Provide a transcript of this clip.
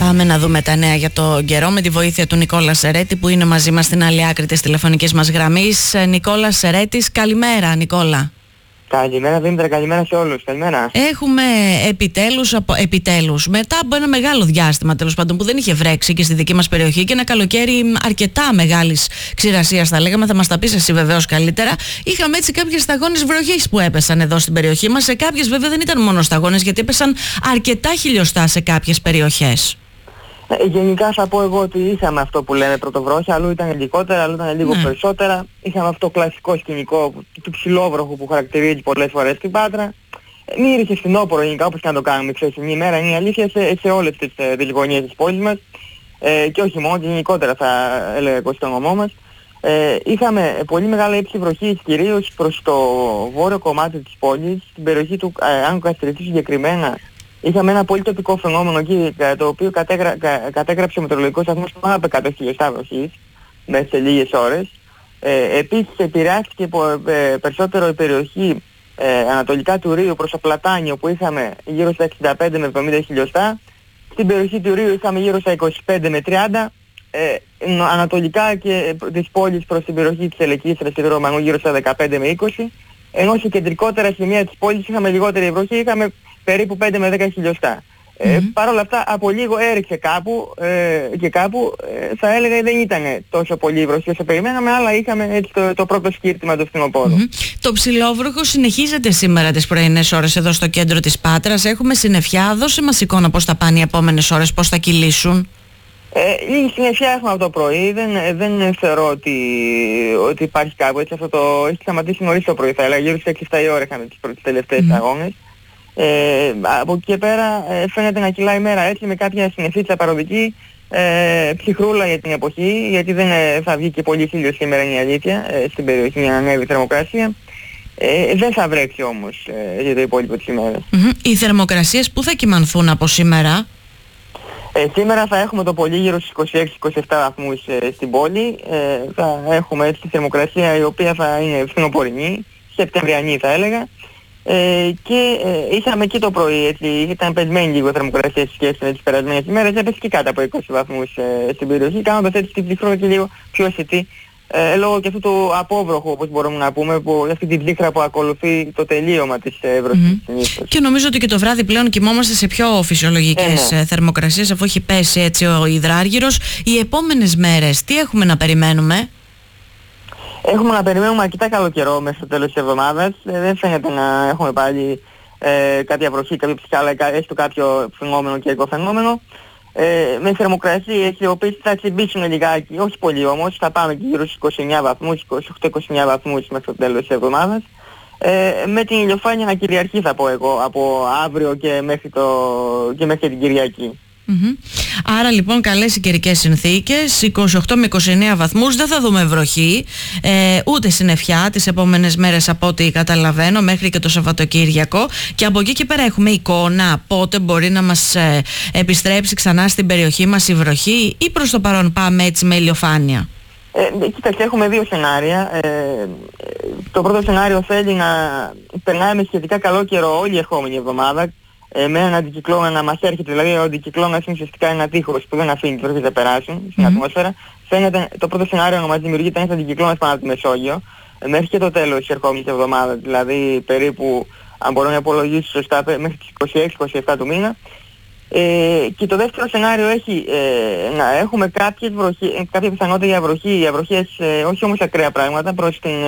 Πάμε να δούμε τα νέα για το καιρό με τη βοήθεια του Νικόλα Σερέτη που είναι μαζί μας στην άλλη άκρη της τηλεφωνικής μας γραμμής. Νικόλα Σερέτης, καλημέρα Νικόλα. Καλημέρα Δήμητρα, καλημέρα σε όλους, καλημέρα. Έχουμε επιτέλους, μετά από ένα μεγάλο διάστημα τέλος πάντων που δεν είχε βρέξει και στη δική μας περιοχή και ένα καλοκαίρι αρκετά μεγάλης ξηρασίας θα λέγαμε, θα μας τα πεις εσύ βεβαίως καλύτερα. Είχαμε έτσι κάποιες σταγόνες βροχής που έπεσαν εδώ στην περιοχή μας, σε κάποιες βέβαια δεν ήταν μόνο σταγόνες γιατί έπεσαν αρκετά χιλιοστά σε κάποιες περιοχές. Γενικά θα πω εγώ ότι είχαμε αυτό που λέμε πρωτοβρόχια, αλλού ήταν λιγότερα, αλλού ήταν λίγο περισσότερα. Είχαμε αυτό το κλασικό σκηνικό του ψηλόβροχου που χαρακτηρίζει πολλές φορές την Πάτρα. Μύρισε φθινόπωρο γενικά, όπως και να το κάνουμε, ξέρεις, μια ημέρα είναι η αλήθεια σε όλες τις γωνιές της πόλης μας και όχι μόνο, και γενικότερα θα έλεγα εγώ στον νομό μας. Είχαμε πολύ μεγάλη ύψη βροχής κυρίως προς το βόρειο κομμάτι της πόλης, στην περιοχή του Άγκου Καστριτσίου συγκεκριμένα. Είχαμε ένα πολύ τοπικό φαινόμενο εκεί, το οποίο κατέγραψε ο μετεωρολογικός σταθμός πάνω από 100 χιλιοστά βροχής μέσα σε λίγες ώρες. Επίσης επηρεάστηκε περισσότερο η περιοχή ανατολικά του Ρείου προς το Πλατάνιο που είχαμε γύρω στα 65 με 70 χιλιοστά. Στην περιοχή του Ρείου είχαμε γύρω στα 25 με 30. Ανατολικά και της πόλης προς την περιοχή της Ελεκκύστρας και του Ρωμανού γύρω στα 15 με 20. Ενώ σε κεντρικότερα σημεία της πόλης είχαμε λιγότερη βροχή, είχαμε περίπου 5 με 10 χιλιοστά. Παρ' όλα αυτά από λίγο έριξε κάπου και κάπου θα έλεγα δεν ήταν τόσο πολύ βροχή όσο περιμέναμε, αλλά είχαμε έτσι το πρώτο σκύρτημα του φθινοπόρου. Το ψηλόβροχο συνεχίζεται σήμερα τις πρωινές ώρες εδώ στο κέντρο της Πάτρας. Έχουμε συννεφιά. Δώσε μας εικόνα πώς θα πάνε οι επόμενες ώρες, πώς θα κυλήσουν. Λίγη συννεφιά έχουμε από το πρωί, δεν θεωρώ ότι υπάρχει κάπου έτσι. Έχει σταματήσει νωρίς το πρωί, θα έλεγα, γύρω στις 6-7 η ώρα είχαμε τις τελευταίες αγώνες. Από εκεί και πέρα φαίνεται να κυλάει η μέρα έτσι με κάποια συννεφίτσα παροδική, ψυχρούλα για την εποχή, γιατί δεν θα βγει και πολύ ήλιος σήμερα είναι η αλήθεια στην περιοχή για να ανέβει η θερμοκρασία. Δεν θα βρέξει όμως για το υπόλοιπο της ημέρας. Οι θερμοκρασίες πού θα κυμανθούν από σήμερα? Σήμερα θα έχουμε το πολύ γύρω στους 26-27 βαθμούς στην πόλη. Θα έχουμε έτσι τη θερμοκρασία η οποία θα είναι φθινοπορεινή, σεπτεμβριανή θα έλεγα. Και είχαμε και το πρωί, έτσι, ήταν πεσμένη λίγο θερμοκρασία σε σχέση με τις περασμένες ημέρες, έπεσε και κάτω από 20 βαθμούς στην περιοχή, κάνοντας έτσι την ψυχρό και λίγο πιο αισθητή, λόγω και αυτού του απόβροχου, όπως μπορούμε να πούμε, που αυτή την ψύχρα που ακολουθεί το τελείωμα της βροχής συνήθως. Και νομίζω ότι και το βράδυ πλέον κοιμόμαστε σε πιο φυσιολογικές θερμοκρασίες, αφού έχει πέσει έτσι ο υδράργυρος. Οι επόμενες μέρες τι έχουμε να περιμένουμε? Έχουμε να περιμένουμε αρκετά καλό καιρό μέσα στο τέλος της εβδομάδας. Δεν φαίνεται να έχουμε πάλι κάποια βροχή, κάποια ψυχάλα, έστω κάποιο φαινόμενο και οικοφαινόμενο. Με θερμοκρασίες οι οποίες θα τσιμπήσουν λιγάκι, όχι πολύ όμως, θα πάμε και γύρω στους 29 βαθμούς, 28-29 βαθμούς μέχρι το τέλος της εβδομάδας. Με την ηλιοφάνεια να κυριαρχεί θα πω εγώ, από αύριο και μέχρι την Κυριακή. Άρα λοιπόν καλές οι καιρικές συνθήκες, 28 με 29 βαθμούς, δεν θα δούμε βροχή ούτε συννεφιά τις επόμενες μέρες από ό,τι καταλαβαίνω μέχρι και το Σαββατοκύριακο, και από εκεί και πέρα έχουμε εικόνα πότε μπορεί να μας επιστρέψει ξανά στην περιοχή μας η βροχή, ή προς το παρόν πάμε έτσι με ηλιοφάνεια? Κοίταξε, έχουμε δύο σενάρια. Το πρώτο σενάριο θέλει να περνάμε με σχετικά καλό καιρό όλη η ερχόμενη εβδομάδα, με έναν αντικυκλώνα να μας έρχεται, δηλαδή ο αντικυκλώνας είναι ουσιαστικά ένα τείχος που δεν αφήνει τις βροχές να περάσουν στην ατμόσφαιρα. Φαίνεται το πρώτο σενάριο να μας δημιουργείται ένας αντικυκλώνας πάνω από τη Μεσόγειο μέχρι και το τέλος της ερχόμενης εβδομάδας, δηλαδή περίπου, αν μπορώ να υπολογίσω σωστά, μέχρι τις 26-27 του μήνα. Και το δεύτερο σενάριο έχει να έχουμε κάποια πιθανότητα για βροχή, για βροχές, όχι όμως ακραία πράγματα, προς την